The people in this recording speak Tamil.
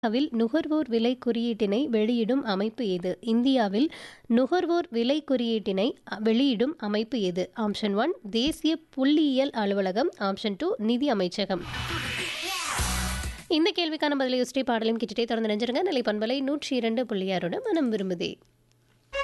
இந்தியாவில் நுகர்வோர் விலை குறியீட்டினை வெளியிடும் அமைப்பு எது? இந்தியாவில் நுகர்வோர் விலை குறியீட்டினை வெளியிடும் அமைப்பு எது? ஆப்ஷன் 1 தேசிய புள்ளியியல் அலுவலகம், ஆப்ஷன் 2 நிதி அமைச்சகம். இந்த கேள்விக்கான பதிலை யோசிச்சு பாடலையும் கேட்டுட்டே தொடர்ந்து நினைஞ்சிருங்க. நிலை பண்பலை 102.6 மனம் விரும்புதே.